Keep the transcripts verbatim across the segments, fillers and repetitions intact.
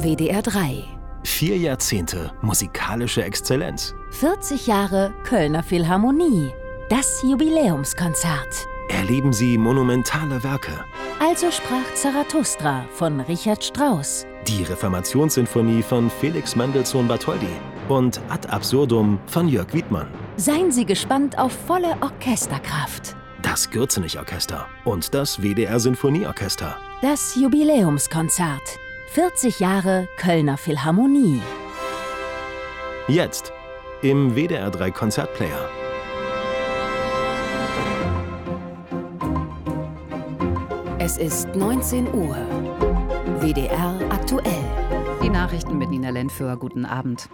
W D R drei. Vier Jahrzehnte musikalische Exzellenz. vierzig Jahre Kölner Philharmonie. Das Jubiläumskonzert. Erleben Sie monumentale Werke. Also sprach Zarathustra von Richard Strauss. Die Reformationssinfonie von Felix Mendelssohn Bartholdy. Und Ad Absurdum von Jörg Wiedmann. Seien Sie gespannt auf volle Orchesterkraft. Das Gürzenich-Orchester und das W D R-Sinfonieorchester. Das Jubiläumskonzert. vierzig Jahre Kölner Philharmonie. Jetzt im W D R drei Konzertplayer. Es ist neunzehn Uhr. W D R aktuell. Die Nachrichten mit Nina Lentföhr. Guten Abend.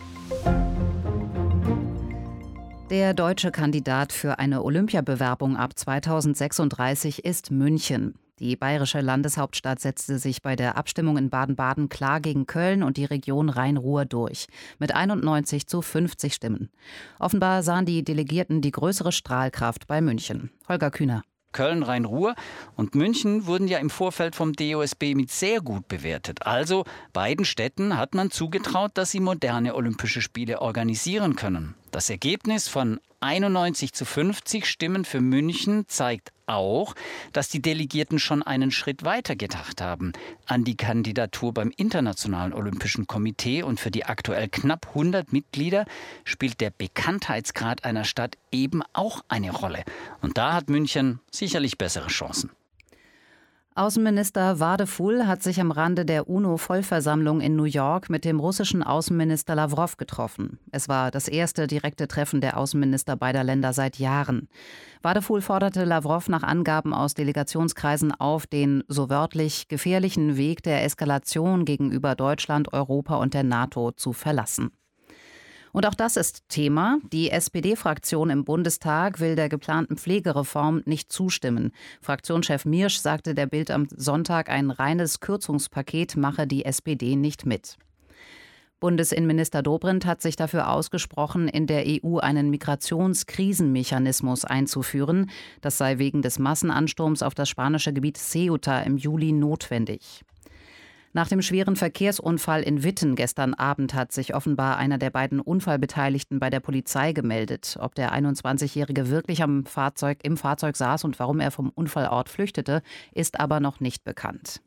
Der deutsche Kandidat für eine Olympiabewerbung ab zweitausendsechsunddreißig ist München. Die bayerische Landeshauptstadt setzte sich bei der Abstimmung in Baden-Baden klar gegen Köln und die Region Rhein-Ruhr durch. Mit einundneunzig zu fünfzig Stimmen. Offenbar sahen die Delegierten die größere Strahlkraft bei München. Holger Kühner. Köln, Rhein-Ruhr und München wurden ja im Vorfeld vom D O S B mit sehr gut bewertet. Also beiden Städten hat man zugetraut, dass sie moderne Olympische Spiele organisieren können. Das Ergebnis von einundneunzig zu fünfzig Stimmen für München zeigt auch, dass die Delegierten schon einen Schritt weiter gedacht haben an die Kandidatur beim Internationalen Olympischen Komitee. Und für die aktuell knapp hundert Mitglieder spielt der Bekanntheitsgrad einer Stadt eben auch eine Rolle. Und da hat München sicherlich bessere Chancen. Außenminister Wadephul hat sich am Rande der UNO-Vollversammlung in New York mit dem russischen Außenminister Lawrow getroffen. Es war das erste direkte Treffen der Außenminister beider Länder seit Jahren. Wadephul forderte Lawrow nach Angaben aus Delegationskreisen auf, den so wörtlich gefährlichen Weg der Eskalation gegenüber Deutschland, Europa und der NATO zu verlassen. Und auch das ist Thema. Die S P D-Fraktion im Bundestag will der geplanten Pflegereform nicht zustimmen. Fraktionschef Miersch sagte der Bild am Sonntag, ein reines Kürzungspaket mache die S P D nicht mit. Bundesinnenminister Dobrindt hat sich dafür ausgesprochen, in der E U einen Migrationskrisenmechanismus einzuführen. Das sei wegen des Massenansturms auf das spanische Gebiet Ceuta im Juli notwendig. Nach dem schweren Verkehrsunfall in Witten gestern Abend hat sich offenbar einer der beiden Unfallbeteiligten bei der Polizei gemeldet. Ob der einundzwanzigjährige wirklich am Fahrzeug, im Fahrzeug saß und warum er vom Unfallort flüchtete, ist aber noch nicht bekannt.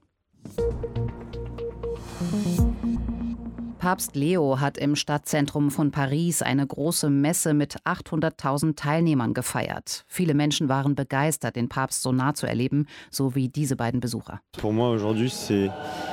Papst Leo hat im Stadtzentrum von Paris eine große Messe mit achthunderttausend Teilnehmern gefeiert. Viele Menschen waren begeistert, den Papst so nah zu erleben, so wie diese beiden Besucher. Pour moi aujourd'hui c'est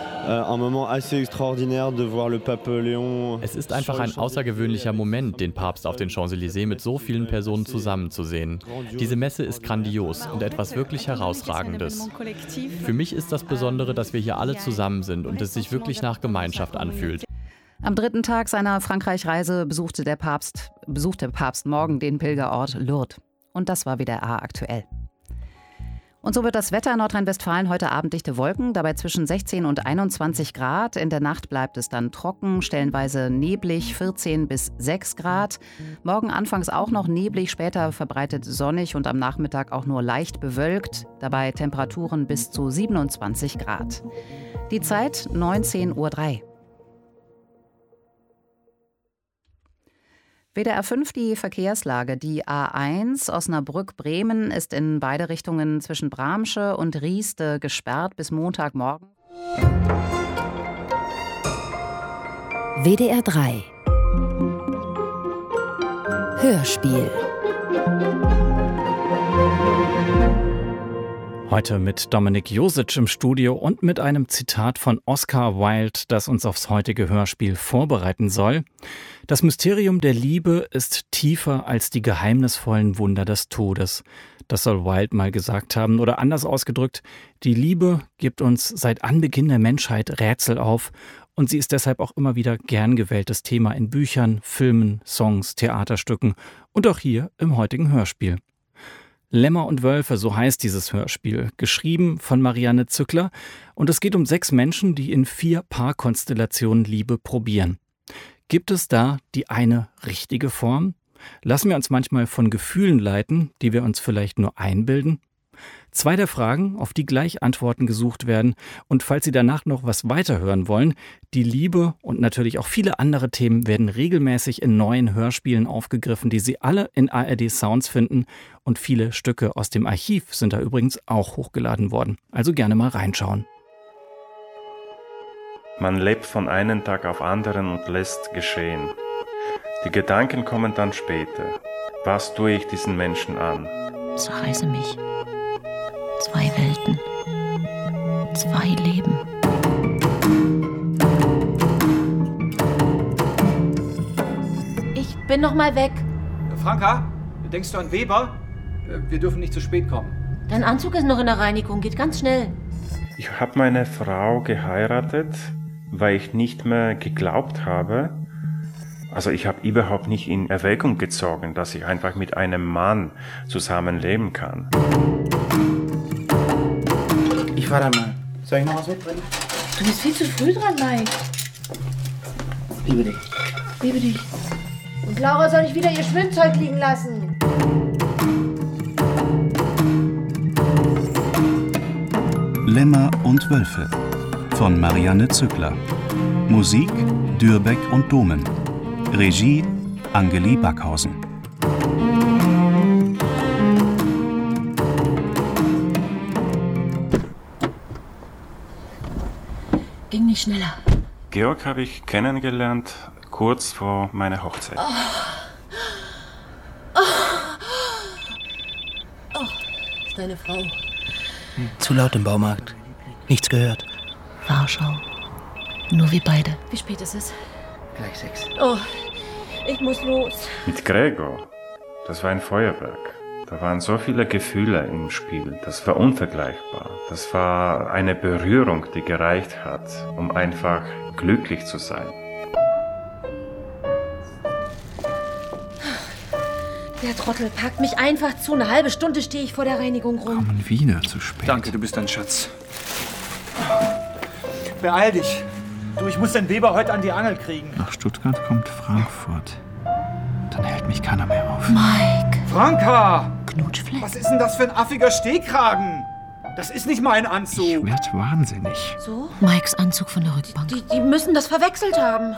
Es ist einfach ein außergewöhnlicher Moment, den Papst auf den Champs-Élysées mit so vielen Personen zusammenzusehen. Diese Messe ist grandios und etwas wirklich Herausragendes. Für mich ist das Besondere, dass wir hier alle zusammen sind und es sich wirklich nach Gemeinschaft anfühlt. Am dritten Tag seiner Frankreich-Reise besuchte der Papst, besuchte Papst morgen den Pilgerort Lourdes. Und das war W D R aktuell. Und so wird das Wetter in Nordrhein-Westfalen heute Abend dichte Wolken, dabei zwischen sechzehn und einundzwanzig Grad. In der Nacht bleibt es dann trocken, stellenweise neblig, vierzehn bis sechs Grad. Morgen anfangs auch noch neblig, später verbreitet sonnig und am Nachmittag auch nur leicht bewölkt. Dabei Temperaturen bis zu siebenundzwanzig Grad. Die Zeit neunzehn Uhr drei. W D R fünf die Verkehrslage. Die A eins Osnabrück-Bremen ist in beide Richtungen zwischen Bramsche und Rieste gesperrt bis Montagmorgen. W D R drei Hörspiel. Heute mit Dominik Josic im Studio und mit einem Zitat von Oscar Wilde, das uns aufs heutige Hörspiel vorbereiten soll. Das Mysterium der Liebe ist tiefer als die geheimnisvollen Wunder des Todes. Das soll Wilde mal gesagt haben. Oder anders ausgedrückt, die Liebe gibt uns seit Anbeginn der Menschheit Rätsel auf und sie ist deshalb auch immer wieder gern gewähltes Thema in Büchern, Filmen, Songs, Theaterstücken und auch hier im heutigen Hörspiel. Lämmer und Wölfe, so heißt dieses Hörspiel, geschrieben von Marianne Zückler. Und es geht um sechs Menschen, die in vier Paarkonstellationen Liebe probieren. Gibt es da die eine richtige Form? Lassen wir uns manchmal von Gefühlen leiten, die wir uns vielleicht nur einbilden? Zwei der Fragen, auf die gleich Antworten gesucht werden. Und falls Sie danach noch was weiterhören wollen, die Liebe und natürlich auch viele andere Themen werden regelmäßig in neuen Hörspielen aufgegriffen, die Sie alle in A R D Sounds finden. Und viele Stücke aus dem Archiv sind da übrigens auch hochgeladen worden. Also gerne mal reinschauen. Man lebt von einem Tag auf anderen und lässt geschehen. Die Gedanken kommen dann später. Was tue ich diesen Menschen an? Zerreiße mich. Zwei Welten. Zwei Leben. Ich bin noch mal weg. Franka, denkst du an Weber? Wir dürfen nicht zu spät kommen. Dein Anzug ist noch in der Reinigung, geht ganz schnell. Ich habe meine Frau geheiratet, weil ich nicht mehr geglaubt habe. Also ich habe überhaupt nicht in Erwägung gezogen, dass ich einfach mit einem Mann zusammenleben kann. Ich fahr dann mal. Soll ich noch was mitbringen? Du bist viel zu früh dran, Mike. Liebe dich. Liebe dich. Und Laura soll nicht wieder ihr Schwimmzeug liegen lassen. Lämmer und Wölfe von Marianne Zückler. Musik Dürbeck und Domen. Regie Angeli Backhausen. Ging nicht schneller. Georg habe ich kennengelernt kurz vor meiner Hochzeit. Oh. Oh. Oh. Ist deine Frau. Hm. Zu laut im Baumarkt. Nichts gehört. Warschau. Nur wir beide. Wie spät ist es? Gleich sechs. Oh, ich muss los. Mit Gregor. Das war ein Feuerwerk. Da waren so viele Gefühle im Spiel. Das war unvergleichbar. Das war eine Berührung, die gereicht hat, um einfach glücklich zu sein. Der Trottel packt mich einfach zu. Eine halbe Stunde stehe ich vor der Reinigung rum. Kommen wieder zu spät. Danke, du bist ein Schatz. Beeil dich. Du, ich muss den Weber heute an die Angel kriegen. Nach Stuttgart kommt Frankfurt. Dann hält mich keiner mehr auf. Mike. Franka! Knutschfleck. Was ist denn das für ein affiger Stehkragen? Das ist nicht mein Anzug. Ich werd wahnsinnig. So? Mikes Anzug von der Rückbank. Die, die müssen das verwechselt haben.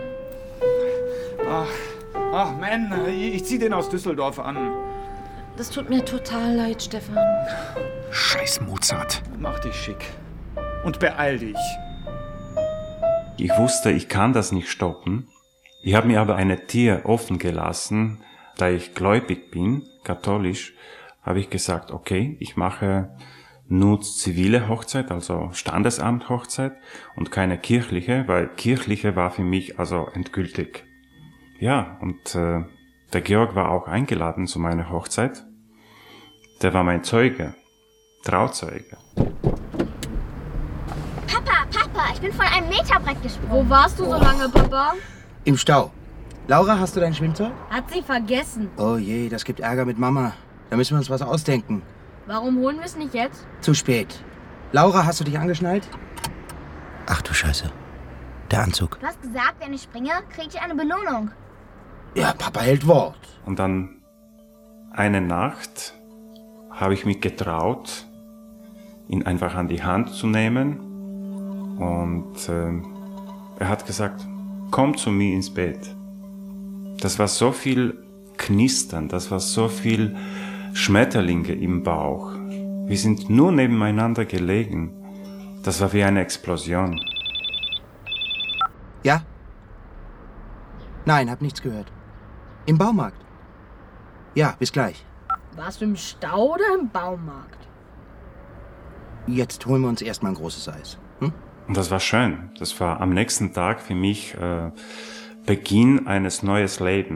Ach, ach Mann, ich zieh den aus Düsseldorf an. Das tut mir total leid, Stefan. Scheiß Mozart. Mach dich schick. Und beeil dich. Ich wusste, ich kann das nicht stoppen. Ich habe mir aber eine Tür offen gelassen. Da ich gläubig bin, katholisch, habe ich gesagt, okay, ich mache nur zivile Hochzeit, also Standesamt-Hochzeit und keine kirchliche, weil kirchliche war für mich also endgültig. Ja, und äh, der Georg war auch eingeladen zu meiner Hochzeit. Der war mein Zeuge, Trauzeuge. Papa, Papa, ich bin von einem Meterbrett gesprungen. Wo warst du so lange, Papa? Im Stau. Laura, hast du dein Schwimmzeug? Hat sie vergessen. Oh je, das gibt Ärger mit Mama. Da müssen wir uns was ausdenken. Warum holen wir es nicht jetzt? Zu spät. Laura, hast du dich angeschnallt? Ach du Scheiße. Der Anzug. Du hast gesagt, wenn ich springe, krieg ich eine Belohnung. Ja, Papa hält Wort. Und dann eine Nacht habe ich mich getraut, ihn einfach an die Hand zu nehmen. Und äh, er hat gesagt, komm zu mir ins Bett. Das war so viel Knistern, das war so viel Schmetterlinge im Bauch. Wir sind nur nebeneinander gelegen. Das war wie eine Explosion. Ja? Nein, hab nichts gehört. Im Baumarkt. Ja, bis gleich. Warst du im Stau oder im Baumarkt? Jetzt holen wir uns erstmal ein großes Eis. Hm? Und das war schön. Das war am nächsten Tag für mich äh, Beginn eines neuen Lebens.